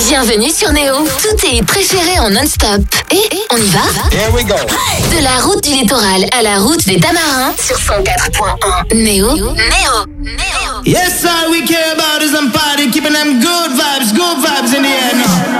Bienvenue sur Néo. Tous tes préférés en non-stop. Et on y va? Here we go. De la route du littoral à la route des Tamarins sur 104.1. Néo. Yes, all we care about is them party, keeping them good.